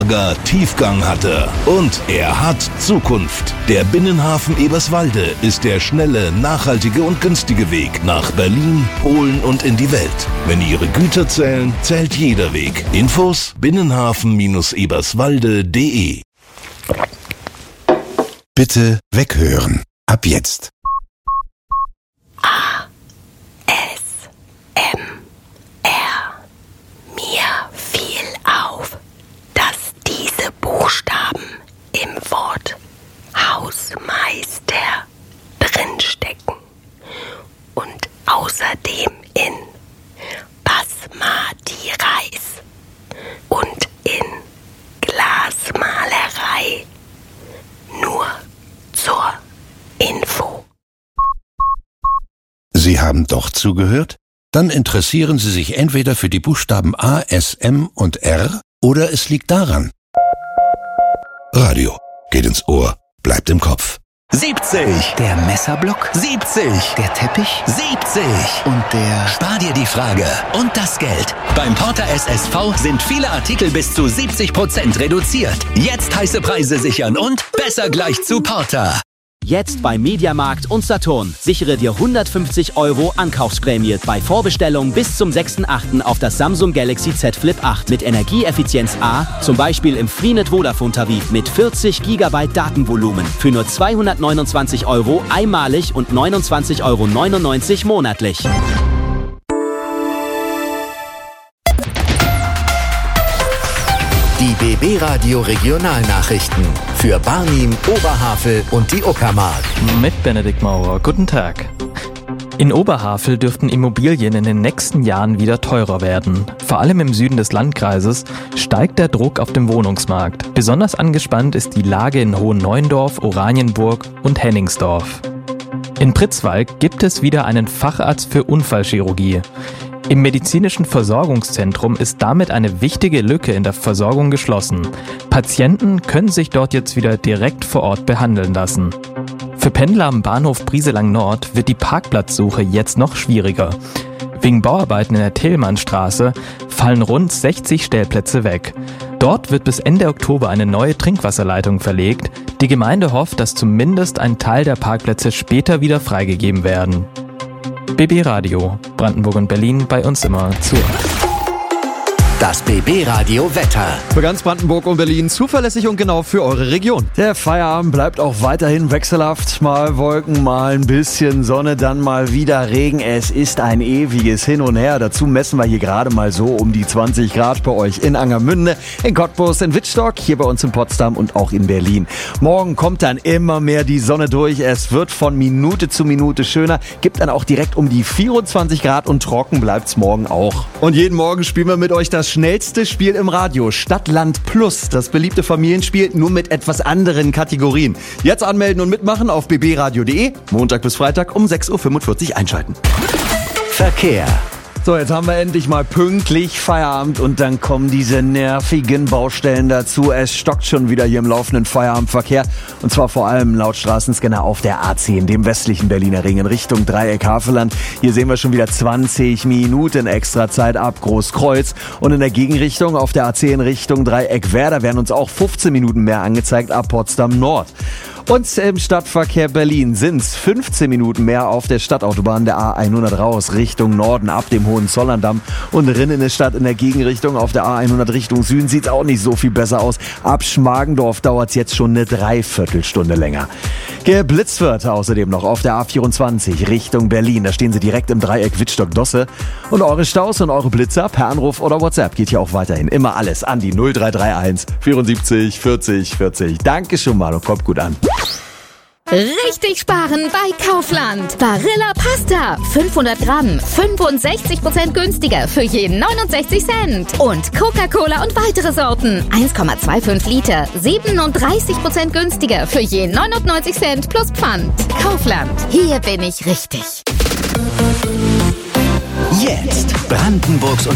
Gar Tiefgang hat er. Und er hat Zukunft. Der Binnenhafen Eberswalde ist der schnelle, nachhaltige und günstige Weg nach Berlin, Polen und in die Welt. Wenn Ihre Güter zählen, zählt jeder Weg. Infos: binnenhafen-eberswalde.de. Bitte weghören. Ab jetzt. Mir fiel auf, dass diese Buchstaben im Wort Hausmeister drinstecken und außerdem in Basmati Reis und in Glasmalerei. Nur zur Info. Sie haben doch zugehört? Dann interessieren Sie sich entweder für die Buchstaben A, S, M und R oder es liegt daran. Radio geht ins Ohr, bleibt im Kopf. 70. Der Messerblock. 70. Der Teppich. 70. Und der... Spar dir die Frage und das Geld. Beim Porter SSV sind viele Artikel bis zu 70% reduziert. Jetzt heiße Preise sichern und besser gleich zu Porter. Jetzt bei Mediamarkt und Saturn. Sichere dir 150 € Ankaufsprämie bei Vorbestellung bis zum 6.8. auf das Samsung Galaxy Z Flip 8 mit Energieeffizienz A, zum Beispiel im Freenet Vodafone Tarif mit 40 GB Datenvolumen für nur 229 € einmalig und 29,99 € monatlich. Die BB Radio Regionalnachrichten für Barnim, Oberhavel und die Uckermark. Mit Benedikt Maurer. Guten Tag. In Oberhavel dürften Immobilien in den nächsten Jahren wieder teurer werden. Vor allem im Süden des Landkreises steigt der Druck auf dem Wohnungsmarkt. Besonders angespannt ist die Lage in Hohenneuendorf, Oranienburg und Henningsdorf. In Pritzwalk gibt es wieder einen Facharzt für Unfallchirurgie. Im medizinischen Versorgungszentrum ist damit eine wichtige Lücke in der Versorgung geschlossen. Patienten können sich dort jetzt wieder direkt vor Ort behandeln lassen. Für Pendler am Bahnhof Brieselang Nord wird die Parkplatzsuche jetzt noch schwieriger. Wegen Bauarbeiten in der Thälmannstraße fallen rund 60 Stellplätze weg. Dort wird bis Ende Oktober eine neue Trinkwasserleitung verlegt. Die Gemeinde hofft, dass zumindest ein Teil der Parkplätze später wieder freigegeben werden. BB Radio, Brandenburg und Berlin, bei uns immer zu. Das BB Radio Wetter. Für ganz Brandenburg und Berlin zuverlässig und genau für eure Region. Der Feierabend bleibt auch weiterhin wechselhaft. Mal Wolken, mal ein bisschen Sonne, dann mal wieder Regen. Es ist ein ewiges Hin und Her. Dazu messen wir hier gerade mal so um die 20 Grad bei euch in Angermünde, in Cottbus, in Wittstock, hier bei uns in Potsdam und auch in Berlin. Morgen kommt dann immer mehr die Sonne durch. Es wird von Minute zu Minute schöner. Gibt dann auch direkt um die 24 Grad und trocken bleibt's morgen auch. Und jeden Morgen spielen wir mit euch das schnellste Spiel im Radio, Stadt, Land Plus, das beliebte Familienspiel, nur mit etwas anderen Kategorien. Jetzt anmelden und mitmachen auf bbradio.de, Montag bis Freitag um 6.45 Uhr einschalten. Verkehr. So, jetzt haben wir endlich mal pünktlich Feierabend und dann kommen diese nervigen Baustellen dazu. Es stockt schon wieder hier im laufenden Feierabendverkehr und zwar vor allem laut Straßenscanner auf der A10, dem westlichen Berliner Ring in Richtung Dreieck Havelland. Hier sehen wir schon wieder 20 Minuten extra Zeit ab Großkreuz und in der Gegenrichtung auf der A10 Richtung Dreieck Werder werden uns auch 15 Minuten mehr angezeigt ab Potsdam Nord. Und im Stadtverkehr Berlin sind's 15 Minuten mehr auf der Stadtautobahn der A100 raus Richtung Norden ab dem Hohenzollerndamm und drin in der Stadt in der Gegenrichtung auf der A100 Richtung Süden sieht's auch nicht so viel besser aus. Ab Schmargendorf dauert's jetzt schon eine Dreiviertelstunde länger. Geblitzt wird außerdem noch auf der A24 Richtung Berlin. Da stehen Sie direkt im Dreieck Wittstock-Dosse. Und eure Staus und eure Blitzer per Anruf oder WhatsApp geht hier auch weiterhin immer alles an die 0331 74 40 40. Danke schon mal und kommt gut an. Richtig sparen bei Kaufland. Barilla Pasta. 500 Gramm. 65% günstiger für jeden 69 Cent. Und Coca-Cola und weitere Sorten. 1,25 Liter. 37% günstiger für jeden 99 Cent plus Pfand. Kaufland. Hier bin ich richtig. Jetzt Brandenburgs und